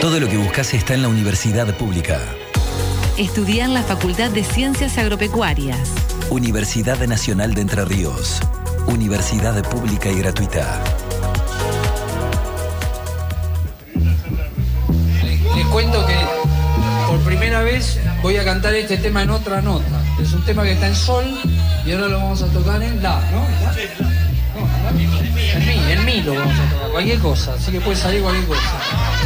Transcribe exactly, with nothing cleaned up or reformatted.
Todo lo que buscas está en la Universidad Pública. Estudia en la Facultad de Ciencias Agropecuarias. Universidad Nacional de Entre Ríos. Universidad pública y gratuita. Les, les cuento que por primera vez voy a cantar este tema en otra nota. Es un tema que está en sol y ahora lo vamos a tocar en la, ¿no? ¿La? Sí, la. No, ¿la? En mi, en mi lo vamos a tocar. Cualquier cosa, así que puede salir cualquier cosa.